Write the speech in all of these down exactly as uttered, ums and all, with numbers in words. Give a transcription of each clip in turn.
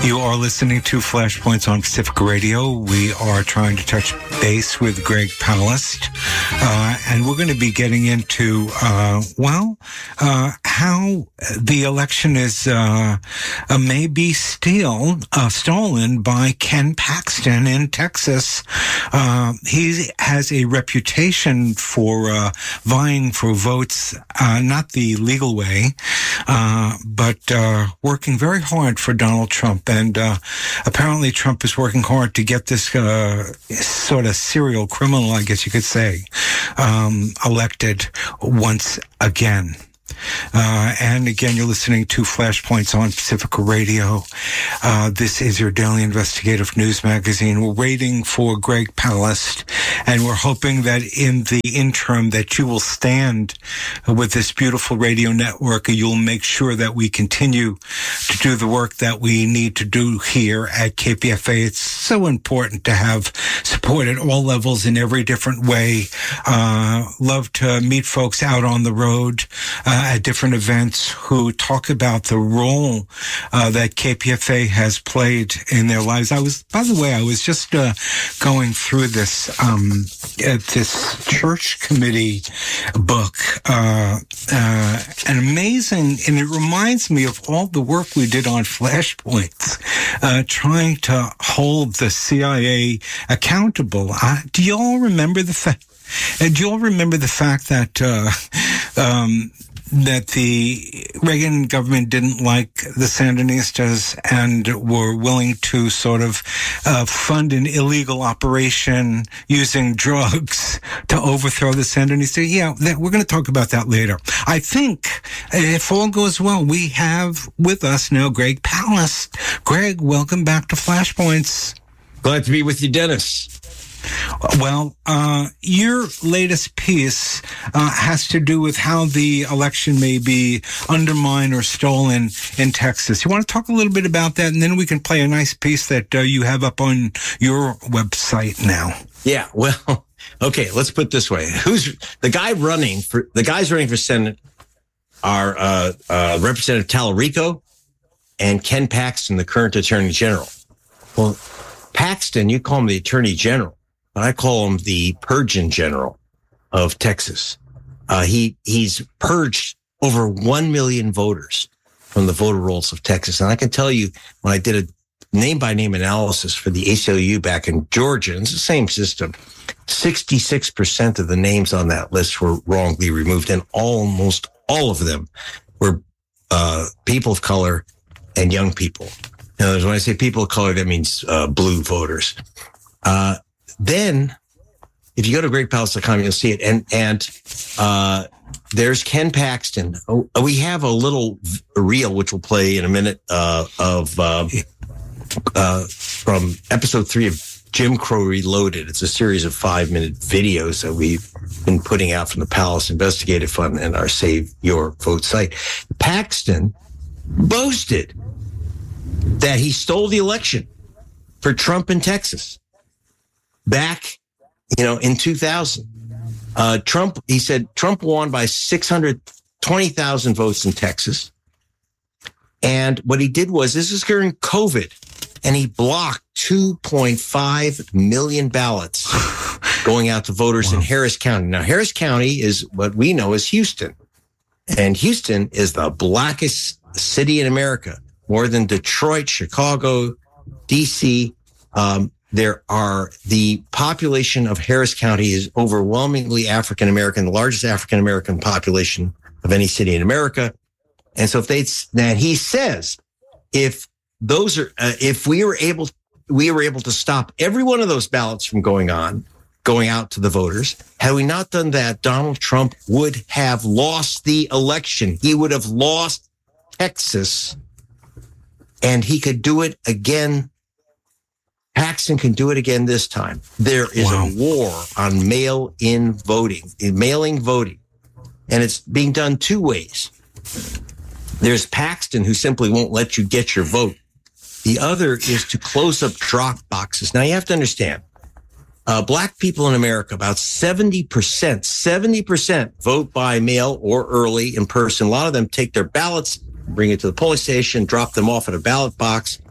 You are listening to Flashpoints on Pacifica Radio. We are trying to touch base with Greg Palast, uh, and we're going to be getting into, uh, well, uh, how the election is uh, uh, maybe still uh, stolen by Ken Paxton in Texas. Uh, he has a reputation for uh, vying for votes, uh, not the legal way, uh, but uh, working very hard for Donald Trump. And uh, apparently Trump is working hard to get this uh, sort of serial criminal, I guess you could say, um, elected once again. Uh, and again, you're listening to Flashpoints on Pacifica Radio. Uh, this is your daily investigative news magazine. We're waiting for Greg Palast, and we're hoping that in the interim that you will stand with this beautiful radio network, and you'll make sure that we continue to do the work that we need to do here at K P F A. It's so important to have support at all levels in every different way. Uh, love to meet folks out on the road, uh, at different events who talk about the role uh, that K P F A has played in their lives. I was, by the way, I was just uh, going through this um, uh, this church committee book, uh, uh, an amazing, and it reminds me of all the work we did on Flashpoints, uh, trying to hold the C I A accountable. Uh, do you all remember the fact? Uh, do you all remember the fact that? Uh, um, that the Reagan government didn't like the Sandinistas and were willing to sort of uh, fund an illegal operation using drugs to overthrow the Sandinistas? Yeah, that, we're going to talk about that later. I think if all goes well, we have with us now Greg Palast. Greg, welcome back to Flashpoints. Glad to be with you, Dennis. Well, uh, your latest piece uh, has to do with how the election may be undermined or stolen in Texas. You want to talk a little bit about that, and then we can play a nice piece that uh, you have up on your website now. Yeah, well, okay, let's put it this way. Who's the guy running for, the guys running for Senate are uh, uh, Representative Tallarico and Ken Paxton, the current Attorney General. Well, Paxton, you call him the Attorney General. I call him the Purgeon General of Texas. Uh, he he's purged over one million voters from the voter rolls of Texas. And I can tell you, when I did a name-by-name analysis for the A C L U back in Georgia, and it's the same system, sixty-six percent of the names on that list were wrongly removed, and almost all of them were uh, people of color and young people. In other words, when I say people of color, that means uh, blue voters. Uh, Then, if you go to great palast dot com, you'll see it. And and uh, there's Ken Paxton. Oh, we have a little reel, which we'll play in a minute, uh, of uh, uh, from episode three of Jim Crow Reloaded. It's a series of five-minute videos that we've been putting out from the Palast Investigative Fund and our Save Your Vote site. Paxton boasted that he stole the election for Trump in Texas. Back, you know, in two thousand, uh, Trump, he said Trump won by six hundred twenty thousand votes in Texas. And what he did was, this is during COVID, and he blocked two point five million ballots going out to voters wow. in Harris County. Now, Harris County is what we know as Houston. And Houston is the blackest city in America, more than Detroit, Chicago, D C, um, There are the population of Harris County is overwhelmingly African American, the largest African American population of any city in America. And so if they, that he says, if those are, uh, if we were able, we were able to stop every one of those ballots from going on, going out to the voters, had we not done that, Donald Trump would have lost the election. He would have lost Texas, and he could do it again. Paxton can do it again this time. There is wow. a war on mail-in voting, mailing voting, and it's being done two ways. There's Paxton, who simply won't let you get your vote. The other is to close up drop boxes. Now, you have to understand, uh, black people in America, about seventy percent, seventy percent vote by mail or early in person. A lot of them take their ballots, bring it to the polling station, drop them off at a ballot box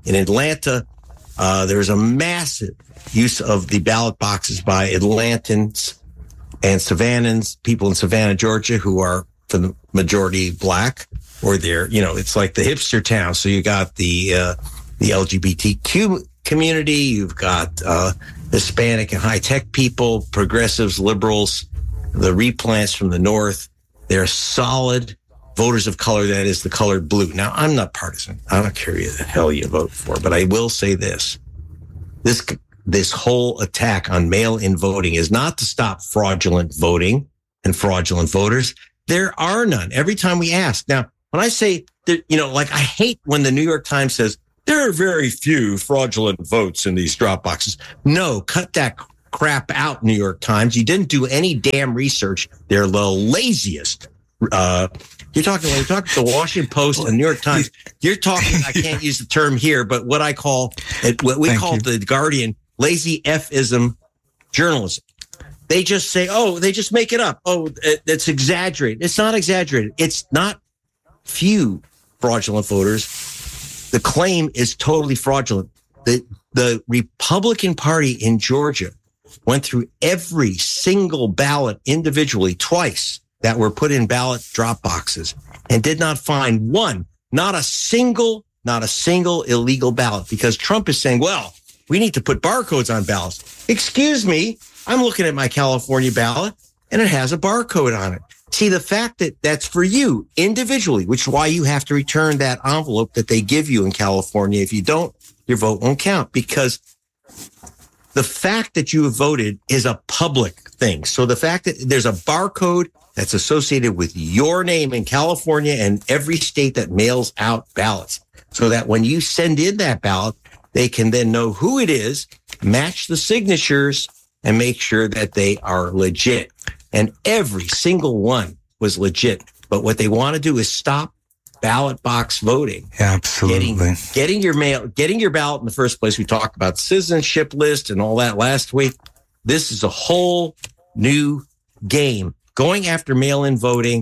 In Atlanta, uh, there's a massive use of the ballot boxes by Atlantans and Savannans, people in Savannah, Georgia, who are for the majority black, or they're, you know, it's like the hipster town. So you got the uh, the L G B T Q community, you've got uh, Hispanic and high-tech people, progressives, liberals, the replants from the north. They're solid voters of color, that is the colored blue. Now, I'm not partisan. I don't care who the hell you vote for, but I will say this. This this whole attack on mail-in voting is not to stop fraudulent voting and fraudulent voters. There are none. Every time we ask. Now, when I say that, you know, like I hate when the New York Times says, there are very few fraudulent votes in these drop boxes. No, cut that crap out, New York Times. You didn't do any damn research. They're the laziest. Uh, you're talking, when you're talking to the Washington Post and New York Times, you're talking, I can't use the term here, but what I call, what we Thank call you. The Guardian, lazy F-ism journalism. They just say, oh, they just make it up. Oh, it's exaggerated. It's not exaggerated. It's not few fraudulent voters. The claim is totally fraudulent. The, the Republican Party in Georgia went through every single ballot individually twice that were put in ballot drop boxes and did not find one, not a single, not a single illegal ballot, because Trump is saying, well, we need to put barcodes on ballots. Excuse me, I'm looking at my California ballot and it has a barcode on it. See, the fact that that's for you individually, which is why you have to return that envelope that they give you in California. If you don't, your vote won't count, because the fact that you have voted is a public thing. So the fact that there's a barcode that's associated with your name in California and every state that mails out ballots, so that when you send in that ballot, they can then know who it is, match the signatures, and make sure that they are legit. And every single one was legit. But what they want to do is stop ballot box voting. Absolutely. Getting, getting your mail, getting your ballot in the first place. We talked about citizenship list and all that last week. This is a whole new game. Going after mail-in voting,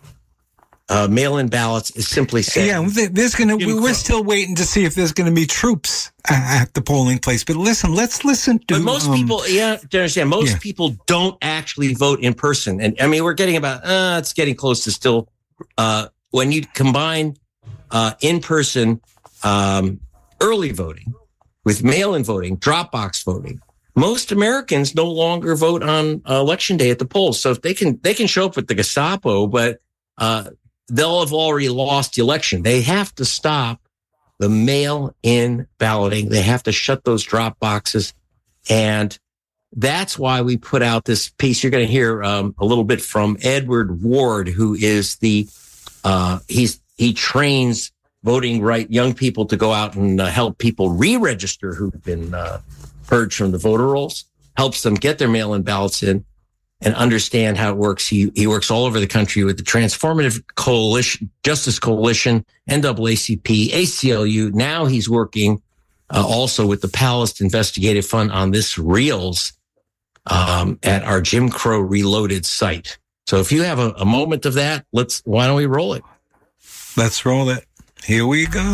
uh, mail-in ballots is simply saying, yeah, there's going to, we're still waiting to see if there's going to be troops at the polling place. But listen, let's listen to. But most um, people, yeah, to understand, most yeah. people don't actually vote in person. And I mean, we're getting about, uh, it's getting close to still, uh, when you combine, uh, in-person, um, early voting with mail-in voting, drop box voting, most Americans no longer vote on uh, election day at the polls. So if they can, they can show up with the Gestapo, but, uh, they'll have already lost the election. They have to stop the mail-in balloting. They have to shut those drop boxes. And that's why we put out this piece. You're going to hear um, a little bit from Edward Ward, who is the, uh, he's, he trains voting right young people to go out and uh, help people re-register who've been uh, purged from the voter rolls, helps them get their mail-in ballots in and understand how it works. He he works all over the country with the Transformative Coalition, Justice Coalition, N double A C P, A C L U. Now he's working uh, also with the Palast Investigative Fund on this Reels um, at our Jim Crow Reloaded site. So if you have a, a moment of that, let's why don't we roll it? Let's roll it. Here we go.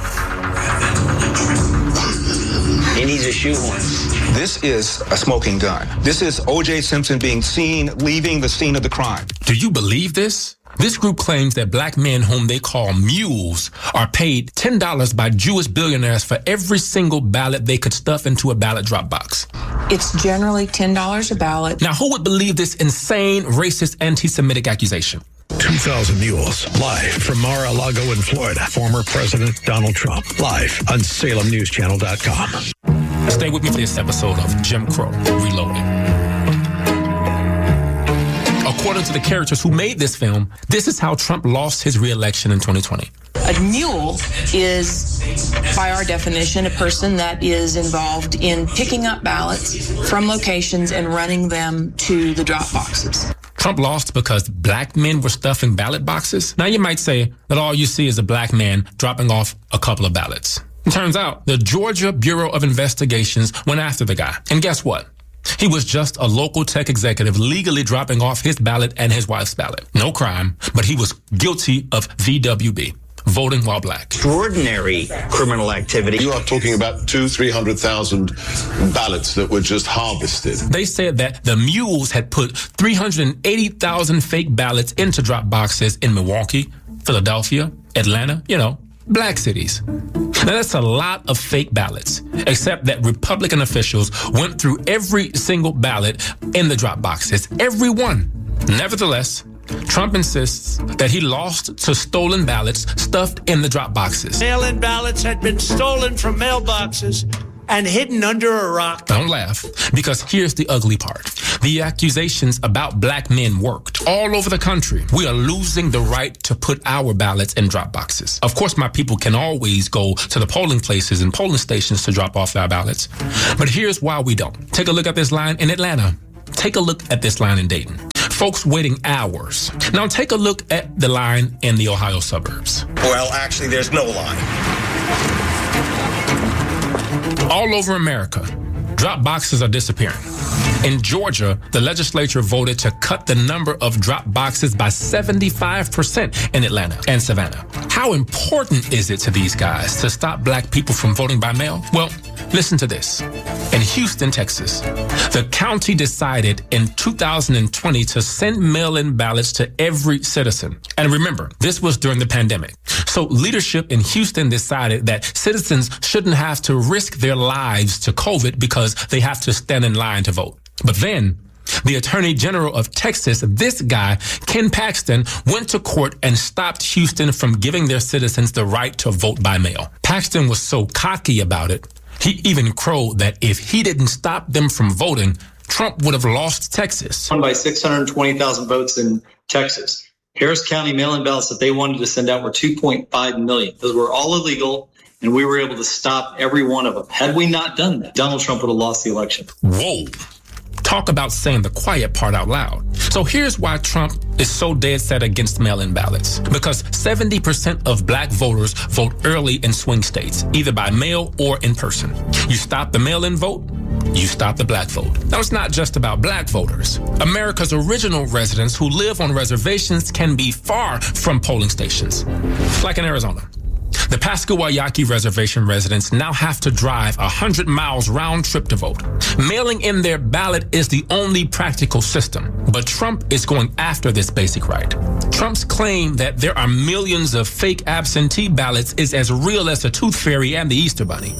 He needs a shoehorn. This is a smoking gun. This is O J Simpson being seen leaving the scene of the crime. Do you believe this? This group claims that black men, whom they call mules, are paid ten dollars by Jewish billionaires for every single ballot they could stuff into a ballot drop box. It's generally ten dollars a ballot. Now, who would believe this insane, racist, anti-Semitic accusation? two thousand Mules, live from Mar-a-Lago in Florida. Former President Donald Trump, live on Salem News Channel dot com. Stay with me for this episode of Jim Crow Reloaded. According to the characters who made this film, this is how Trump lost his re-election in twenty twenty. A mule is, by our definition, a person that is involved in picking up ballots from locations and running them to the drop boxes. Trump lost because black men were stuffing ballot boxes. Now you might say that all you see is a black man dropping off a couple of ballots. It turns out the Georgia Bureau of Investigations went after the guy. And guess what? He was just a local tech executive legally dropping off his ballot and his wife's ballot. No crime, but he was guilty of V W B. voting while black. Extraordinary criminal activity. You are talking about two, three hundred thousand ballots that were just harvested. They said that the mules had put three hundred eighty thousand fake ballots into drop boxes in Milwaukee, Philadelphia, Atlanta, you know, black cities. Now, that's a lot of fake ballots, except that Republican officials went through every single ballot in the drop boxes, every one. Nevertheless, Trump insists that he lost to stolen ballots stuffed in the drop boxes. Mail-in ballots had been stolen from mailboxes and hidden under a rock. Don't laugh, because here's the ugly part. The accusations about black men worked all over the country. We are losing the right to put our ballots in drop boxes. Of course, my people can always go to the polling places and polling stations to drop off their ballots. But here's why we don't. Take a look at this line in Atlanta. Take a look at this line in Dayton. Folks waiting hours. Now take a look at the line in the Ohio suburbs. Well, actually, there's no line. All over America, drop boxes are disappearing. In Georgia, the legislature voted to cut the number of drop boxes by seventy-five percent in Atlanta and Savannah. How important is it to these guys to stop black people from voting by mail? Well, listen to this. In Houston, Texas, the county decided in two thousand twenty to send mail-in ballots to every citizen. And remember, this was during the pandemic. So leadership in Houston decided that citizens shouldn't have to risk their lives to COVID because they have to stand in line to vote. But then the Attorney General of Texas, this guy, Ken Paxton, went to court and stopped Houston from giving their citizens the right to vote by mail. Paxton was so cocky about it, he even crowed that if he didn't stop them from voting, Trump would have lost Texas. Won by six hundred twenty thousand votes in Texas. Harris County mail-in ballots that they wanted to send out were two point five million. Those were all illegal, and we were able to stop every one of them. Had we not done that, Donald Trump would have lost the election. Whoa. Talk about saying the quiet part out loud. So here's why Trump is so dead set against mail-in ballots. Because seventy percent of black voters vote early in swing states, either by mail or in person. You stop the mail-in vote, you stop the black vote. Now, it's not just about black voters. America's original residents who live on reservations can be far from polling stations, like in Arizona. The Pascagoula Reservation residents now have to drive one hundred miles round trip to vote. Mailing in their ballot is the only practical system, but Trump is going after this basic right. Trump's claim that there are millions of fake absentee ballots is as real as the Tooth Fairy and the Easter Bunny.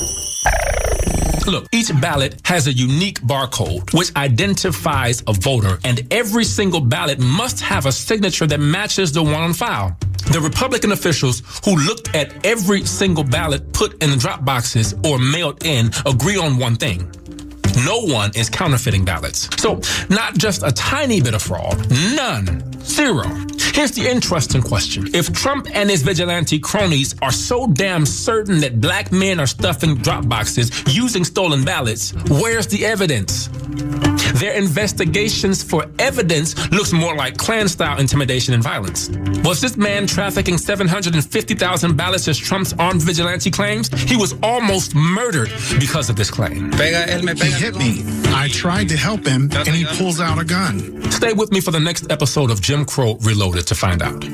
Look, each ballot has a unique barcode which identifies a voter, and every single ballot must have a signature that matches the one on file. The Republican officials who looked at every single ballot put in the drop boxes or mailed in agree on one thing. No one is counterfeiting ballots. So, not just a tiny bit of fraud, none, zero. Here's the interesting question. If Trump and his vigilante cronies are so damn certain that black men are stuffing drop boxes using stolen ballots, where's the evidence? Their investigations for evidence looks more like Klan-style intimidation and violence. Was this man trafficking seven hundred fifty thousand ballots as Trump's armed vigilante claims? He was almost murdered because of this claim. He hit me. I tried to help him, and he pulls out a gun. Stay with me for the next episode of Jim Crow Reloaded to find out.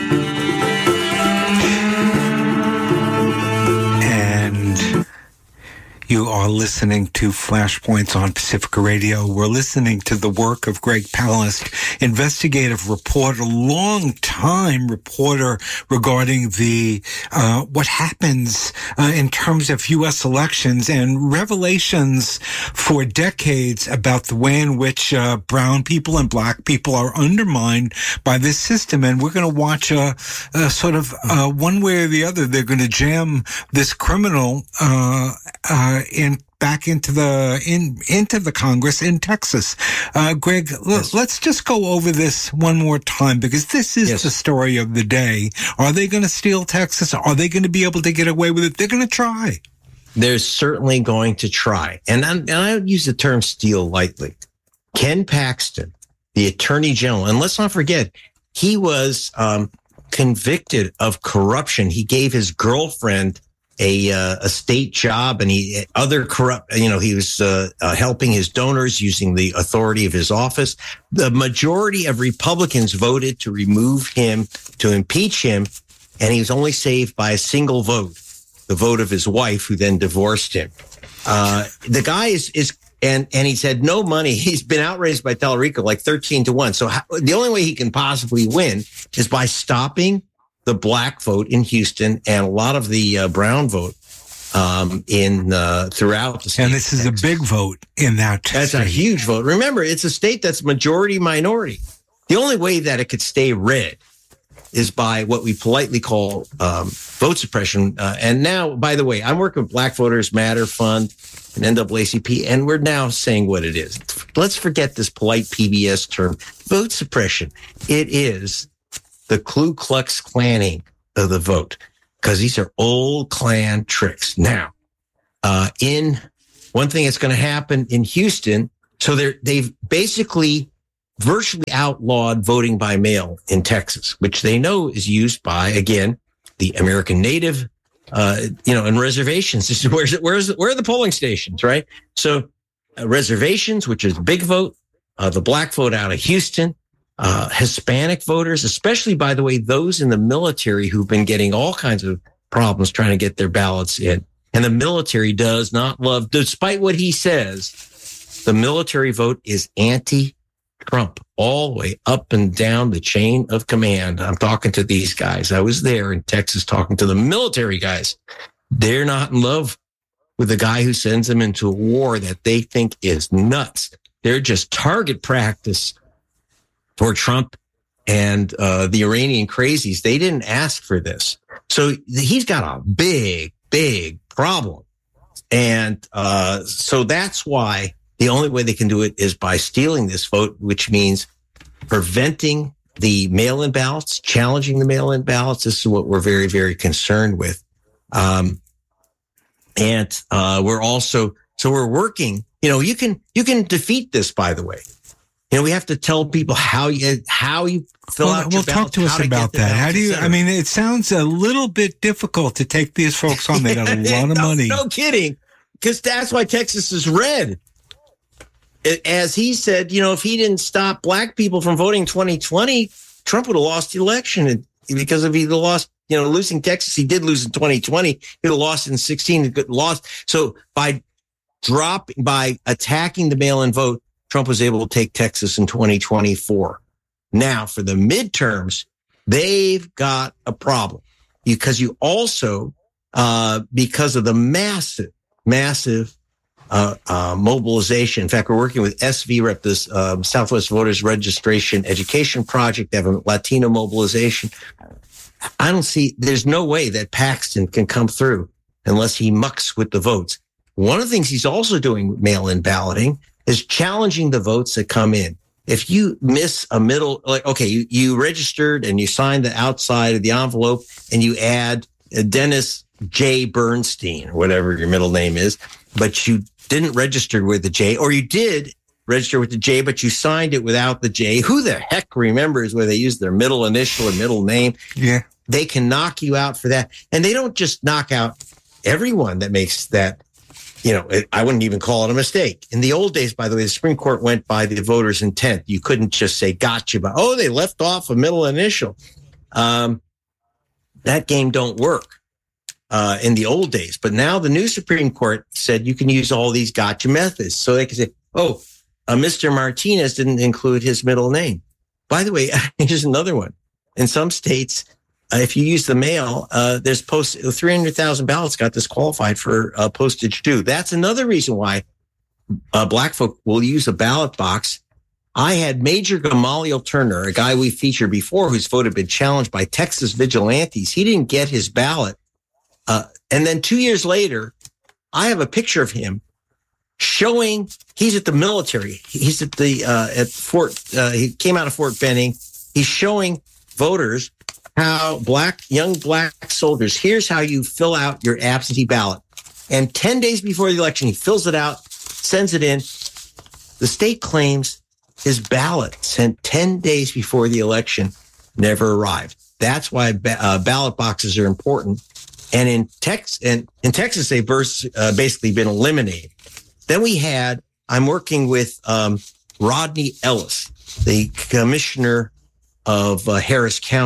And you are listening to Flashpoints on Pacifica Radio. We're listening to the work of Greg Palast, investigative reporter, long-time reporter regarding the uh, what happens uh, in terms of U S elections and revelations for decades about the way in which uh, brown people and black people are undermined by this system. And we're going to watch a, a sort of uh, one way or the other. They're going to jam this criminal uh, uh, in back into the in into the Congress in Texas. Uh, Greg, yes. l- let's just go over this one more time, because this is yes. the story of the day. Are they going to steal Texas? Are they going to be able to get away with it? They're going to try. They're certainly going to try. And, I'm, and I don't use the term steal lightly. Ken Paxton, the Attorney General, and let's not forget, he was um, convicted of corruption. He gave his girlfriend a uh, a state job, and he other corrupt, you know, he was uh, uh, helping his donors using the authority of his office. The majority of Republicans voted to remove him, to impeach him, and he was only saved by a single vote, the vote of his wife, who then divorced him. Uh, the guy is, is and, and he's had no money. He's been outraised by Tallarico like thirteen to one. So how, the only way he can possibly win is by stopping the black vote in Houston and a lot of the uh, brown vote um, in uh, throughout the state. And this is a big vote in that That's state. a huge vote. Remember, it's a state that's majority minority. The only way that it could stay red is by what we politely call um, vote suppression. Uh, and now, by the way, I'm working with Black Voters Matter Fund and N double A C P, and we're now saying what it is. Let's forget this polite P B S term, vote suppression. It is the Ku Klux Klanning of the vote, because these are old Klan tricks. Now, uh, in one thing that's going to happen in Houston, so they're, they've basically virtually outlawed voting by mail in Texas, which they know is used by, again, the American Native, uh, you know, and reservations. This is where's where's where are the polling stations, right? So uh, reservations, which is a big vote, uh, the black vote out of Houston, uh, Hispanic voters, especially, by the way, those in the military who've been getting all kinds of problems trying to get their ballots in. And the military does not love, despite what he says, the military vote is anti Trump all the way up and down the chain of command. I'm talking to these guys. I was there in Texas talking to the military guys. They're not in love with the guy who sends them into a war that they think is nuts. They're just target practice for Trump and uh, the Iranian crazies. They didn't ask for this. So he's got a big, big problem. And uh, so that's why the only way they can do it is by stealing this vote, which means preventing the mail-in ballots, challenging the mail-in ballots. This is what we're very, very concerned with. Um, and uh, we're also, so we're working, you know, you can, you can defeat this, by the way. You know, we have to tell people how you, how you fill well, out well, your talk ballots, to us to about that. How do you, I mean, it sounds a little bit difficult to take these folks on. They got a lot of no, money. No kidding. Because that's why Texas is red. As he said, you know, if he didn't stop black people from voting twenty twenty, Trump would have lost the election. And because if he'd lost, you know, losing Texas, he did lose in twenty twenty. He'd have lost in sixteen, lost. So by dropping, by attacking the mail-in vote, Trump was able to take Texas in twenty twenty-four. Now, for the midterms, they've got a problem because you also, uh, because of the massive, massive Uh, uh, mobilization. In fact, we're working with S V R E P, this uh, Southwest Voters Registration Education Project. They have a Latino mobilization. I don't see, there's no way that Paxton can come through unless he mucks with the votes. One of the things he's also doing with mail-in balloting is challenging the votes that come in. If you miss a middle, like, okay, you, you registered and you signed the outside of the envelope and you add Dennis J. Bernstein, or whatever your middle name is, but you didn't register with the J, or you did register with the J, but you signed it without the J. Who the heck remembers where they use their middle initial or middle name? Yeah. They can knock you out for that. And they don't just knock out everyone that makes that, you know, it, I wouldn't even call it a mistake. In the old days, by the way, the Supreme Court went by the voter's intent. You couldn't just say gotcha, but, oh, they left off a middle initial. Um, that game don't work. Uh, in the old days. But now the new Supreme Court said you can use all these gotcha methods. So they can say, oh, uh, Mister Martinez didn't include his middle name. By the way, here's another one. In some states, uh, if you use the mail, uh, there's post three hundred thousand ballots got disqualified for uh, postage due. That's another reason why uh, black folk will use a ballot box. I had Major Gamaliel Turner, a guy we featured before whose vote had been challenged by Texas vigilantes. He didn't get his ballot. Uh, and then two years later, I have a picture of him showing he's at the military. He's at the, uh, at Fort, uh, he came out of Fort Benning. He's showing voters how black, young black soldiers, here's how you fill out your absentee ballot. And ten days before the election, he fills it out, sends it in. The state claims his ballot sent ten days before the election never arrived. That's why ba- uh, ballot boxes are important. And in Texas, and in Texas, they've uh, basically been eliminated. Then we had, I'm working with um, Rodney Ellis, the commissioner of uh, Harris County.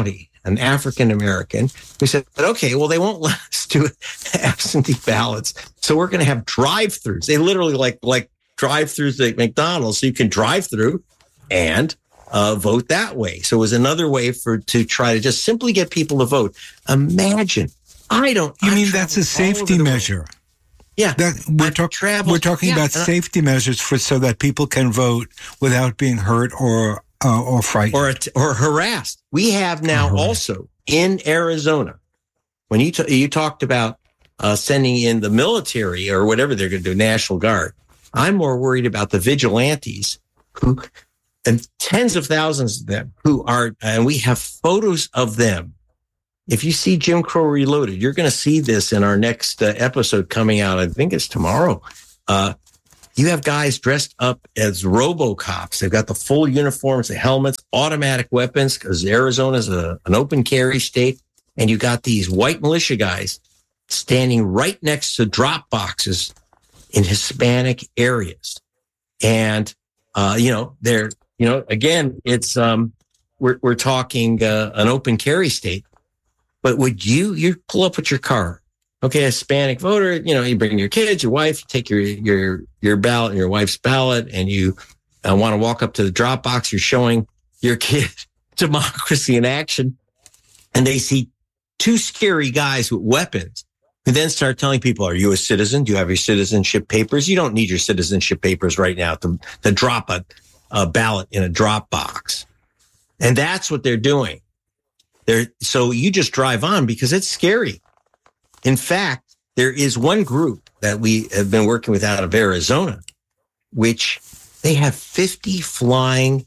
an African American, who said, okay, well, they won't let us do absentee ballots. So we're going to have drive-throughs. They literally like, like drive-throughs at McDonald's. So you can drive through and uh, vote that way. So it was another way for to try to just simply get people to vote. Imagine. I don't. You I mean that's a safety measure? Yeah, that, we're, talk, we're talking yeah, about safety I, measures for so that people can vote without being hurt or uh, or frightened or or harassed. We have now also in Arizona. When you t- you talked about uh, sending in the military or whatever they're going to do, National Guard, I'm more worried about the vigilantes who, and tens of thousands of them who are, and we have photos of them. If you see Jim Crow Reloaded, you're going to see this in our next uh, episode coming out. I think it's tomorrow. Uh, you have guys dressed up as RoboCops. They've got the full uniforms, the helmets, automatic weapons, because Arizona is a, an open carry state. And you got these white militia guys standing right next to drop boxes in Hispanic areas. And, uh, you know, they're, you know, again, it's, um, we're, we're talking uh, an open carry state. But would you, you pull up with your car, okay, Hispanic voter, you know, you bring your kids, your wife, you take your, your, your ballot and your wife's ballot, and you uh, want to walk up to the drop box, you're showing your kid democracy in action, and they see two scary guys with weapons who then start telling people, are you a citizen? Do you have your citizenship papers? You don't need your citizenship papers right now to, to drop a, a ballot in a drop box. And that's what they're doing. There, so you just drive on because it's scary. In fact, there is one group that we have been working with out of Arizona, which they have fifty flying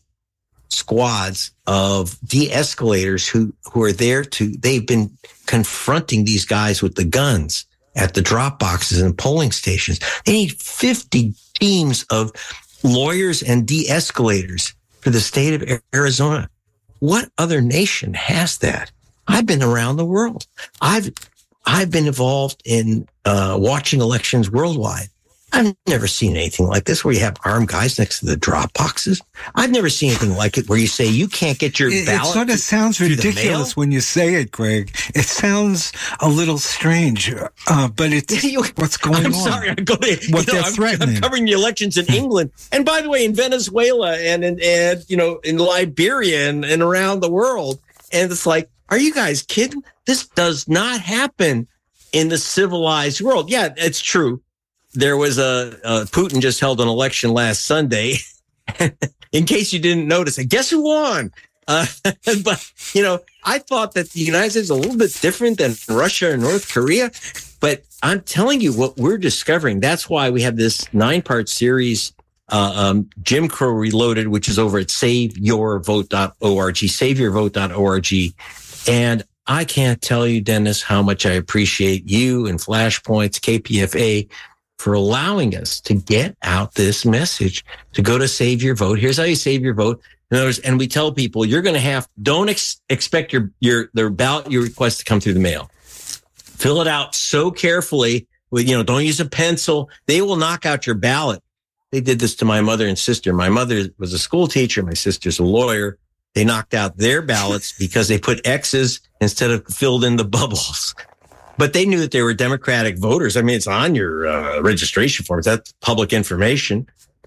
squads of de-escalators who, who are there to, they've been confronting these guys with the guns at the drop boxes and polling stations. They need fifty teams of lawyers and de-escalators for the state of Arizona. What other nation has that? I've been around the world. I've I've been involved in uh, watching elections worldwide. I've never seen anything like this where you have armed guys next to the drop boxes. I've never seen anything like it where you say you can't get your it, ballot. It sort of sounds ridiculous when you say it, Greg. It sounds a little strange, uh, but it's what's going I'm on. I'm sorry. I'm going, what you know, they're I'm, threatening. I'm covering the elections in England. And by the way, in Venezuela and, and, and you know, in Liberia and, and around the world. And it's like, are you guys kidding? This does not happen in the civilized world. Yeah, it's true. There was a, a Putin just held an election last Sunday. In case you didn't notice, and guess who won? Uh, but, you know, I thought that the United States is a little bit different than Russia and North Korea. But I'm telling you what we're discovering. That's why we have this nine part series, uh, um, Jim Crow Reloaded, which is over at save your vote dot org, save your vote dot org. And I can't tell you, Dennis, how much I appreciate you and Flashpoints, K P F A, for allowing us to get out this message, to go to Save Your Vote. Here's how you save your vote. In other words, and we tell people, you're going to have, don't ex- expect your, your, the ballot you request to come through the mail. Fill it out so carefully with, you know, don't use a pencil. They will knock out your ballot. They did this to my mother and sister. My mother was a school teacher. My sister's a lawyer. They knocked out their ballots because they put X's instead of filled in the bubbles. But they knew that they were Democratic voters. I mean, it's on your uh, registration forms. That's public information.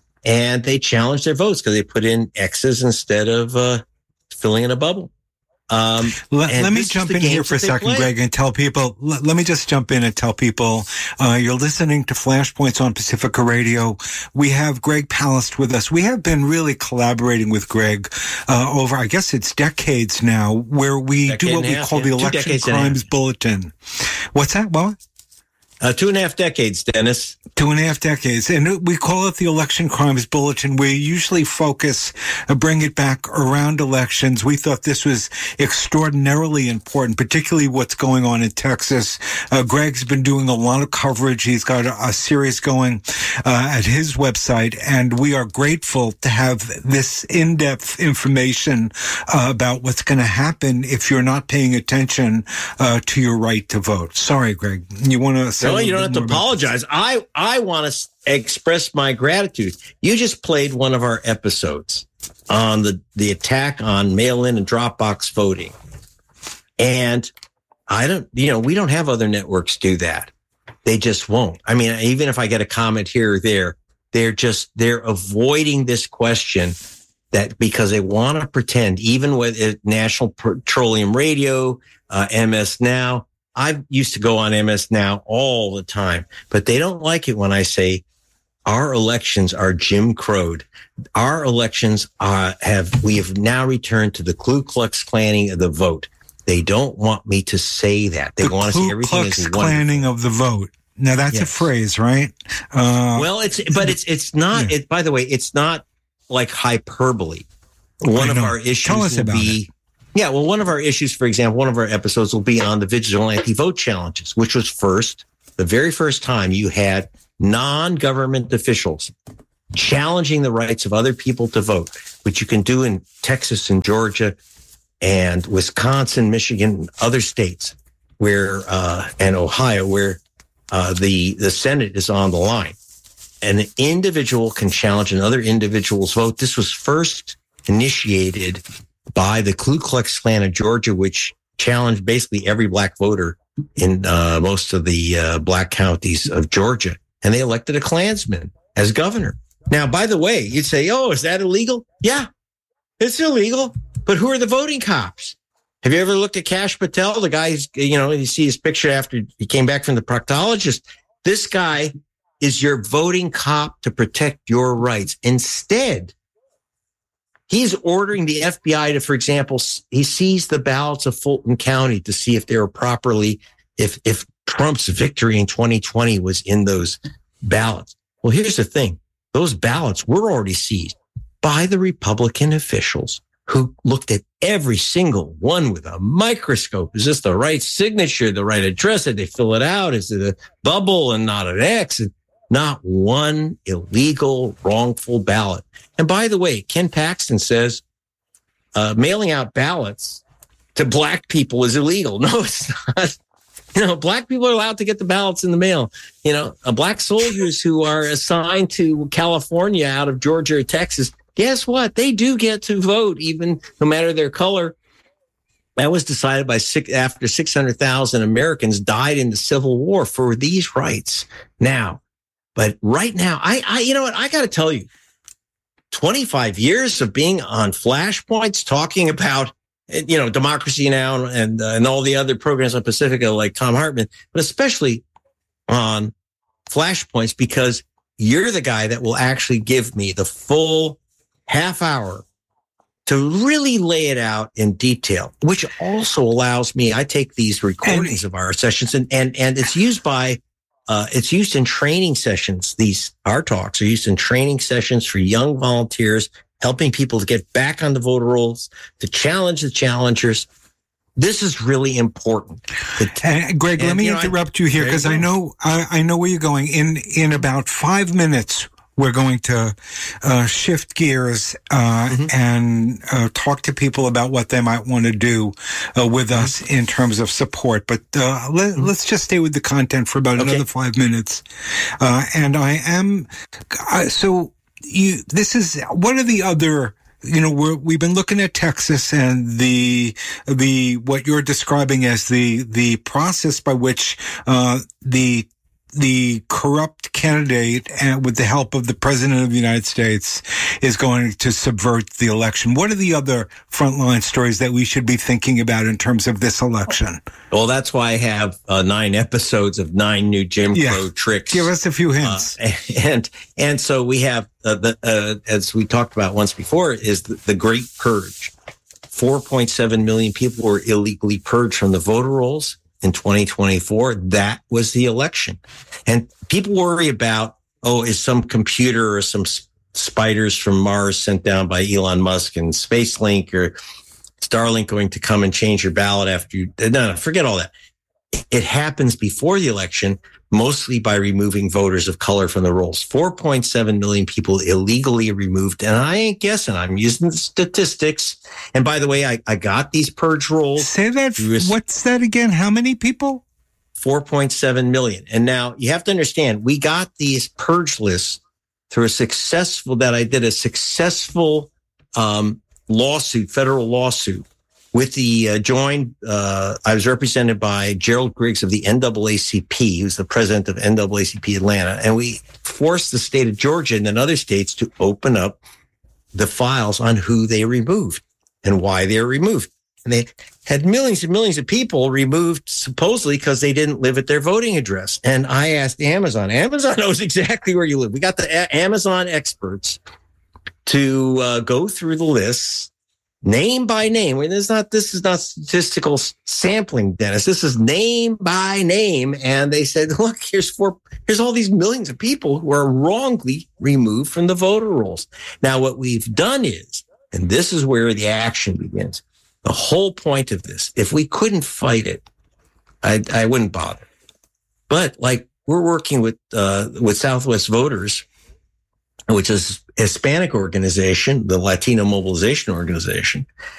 And they challenged their votes because they put in X's instead of uh, filling in a bubble. Um, let, let me jump in here for a second, play. Greg, and tell people, let, let me just jump in and tell people, uh, you're listening to Flashpoints on Pacifica Radio. We have Greg Palast with us. We have been really collaborating with Greg, uh, over, I guess it's decades now, where we Decade do what we half, call yeah. the Election Crimes Bulletin. What's that? What? Uh, two and a half decades, Dennis. Two and a half decades. And we call it the Election Crimes Bulletin. We usually focus, uh, bring it back around elections. We thought this was extraordinarily important, particularly what's going on in Texas. Uh, Greg's been doing a lot of coverage. He's got a, a series going uh, at his website, and we are grateful to have this in-depth information uh, about what's going to happen if you're not paying attention uh, to your right to vote. Sorry, Greg. You want to say No, you don't have to apologize. I, I want to express my gratitude. You just played one of our episodes on the, the attack on mail-in and Dropbox voting. And I don't, you know, we don't have other networks do that. They just won't. I mean, even if I get a comment here or there, they're just, they're avoiding this question that because they want to pretend, even with National Petroleum Radio, uh, M S Now. I used to go on M S Now all the time, but they don't like it when I say our elections are Jim Crowed. Our elections are, have, we have now returned to the Ku Klux Klanning of the vote. They don't want me to say that. They the want to see everything Ku Klux as Klanning of the vote. Now that's yes. a phrase, right? Uh, well, it's, but it's, it's not, yeah. it, by the way, it's not like hyperbole. One of our issues Tell us will about be, it. yeah, well, one of our issues, for example, one of our episodes will be on the vigilante vote challenges, which was first, the very first time you had non-government officials challenging the rights of other people to vote, which you can do in Texas and Georgia and Wisconsin, Michigan, and other states where, uh, and Ohio, where, uh, the, the Senate is on the line. An individual can challenge another individual's vote. This was first initiated by the Ku Klux Klan of Georgia, which challenged basically every black voter in uh, most of the uh, black counties of Georgia. And they elected a Klansman as governor. Now, by the way, you'd say, oh, is that illegal? Yeah, it's illegal. But who are the voting cops? Have you ever looked at Kash Patel, the guy, you know, you see his picture after he came back from the proctologist. This guy is your voting cop to protect your rights. Instead, he's ordering the F B I to, for example, he seized the ballots of Fulton County to see if they were properly, if, if Trump's victory in twenty twenty was in those ballots. Well, here's the thing. Those ballots were already seized by the Republican officials who looked at every single one with a microscope. Is this the right signature, the right address? Did they fill it out? Is it a bubble and not an X? And not one illegal, wrongful ballot. And by the way, Ken Paxton says uh, mailing out ballots to black people is illegal. No, it's not. You know, black people are allowed to get the ballots in the mail. You know, uh, black soldiers who are assigned to California out of Georgia or Texas, guess what? They do get to vote, even no matter their color. That was decided by six, after six hundred thousand Americans died in the Civil War for these rights. Now, but right now, I, I, you know what? I got to tell you, twenty-five years of being on Flashpoints, talking about, you know, Democracy Now! and, uh, and all the other programs on Pacifica like Thom Hartmann, but especially on Flashpoints, because you're the guy that will actually give me the full half hour to really lay it out in detail, which also allows me, I take these recordings of our sessions and, and, and it's used by, uh, it's used in training sessions. These, our talks are used in training sessions for young volunteers, helping people to get back on the voter rolls, to challenge the challengers. This is really important. And Greg, and, let me you know, interrupt I, you here because I know, I, I know where you're going. In, in about five minutes, we're going to uh, shift gears uh, mm-hmm. and uh, talk to people about what they might want to do uh, with mm-hmm. us in terms of support. But uh, let, mm-hmm. let's just stay with the content for about okay. another five minutes. Uh, and I am uh, so you. This is what are the other. You know, we're, we've been looking at Texas and the the what you're describing as the the process by which uh, the the corrupt candidate, and with the help of the president of the United States, is going to subvert the election. What are the other frontline stories that we should be thinking about in terms of this election? Well, that's why I have uh, nine episodes of nine new Jim yeah. Crow tricks. Give us a few hints. Uh, and and so we have, uh, the uh, as we talked about once before, is the, the Great Purge. four point seven million people were illegally purged from the voter rolls. In twenty twenty-four, that was the election. And people worry about, oh, is some computer or some spiders from Mars sent down by Elon Musk and SpaceLink or Starlink going to come and change your ballot after you? No, no, forget all that. It happens before the election, mostly by removing voters of color from the rolls. four point seven million people illegally removed. And I ain't guessing. I'm using the statistics. And by the way, I, I got these purge rolls. Say that. What's that again? How many people? four point seven million. And now you have to understand, we got these purge lists through a successful, that I did a successful um, lawsuit, federal lawsuit with the uh, joined, uh, I was represented by Gerald Griggs of the N double A C P, who's the president of N double A C P Atlanta. And we forced the state of Georgia and then other states to open up the files on who they removed and why they were removed. And they had millions and millions of people removed supposedly because they didn't live at their voting address. And I asked Amazon, Amazon knows exactly where you live. We got the a- Amazon experts to uh, go through the lists name by name. This is not, this is not statistical sampling, Dennis. This is name by name. And they said, look, here's four, here's all these millions of people who are wrongly removed from the voter rolls. Now, what we've done is, and this is where the action begins, the whole point of this, if we couldn't fight it, I, I wouldn't bother. But like we're working with, uh, with Southwest Voters, which is a Hispanic organization, the Latino Mobilization Organization.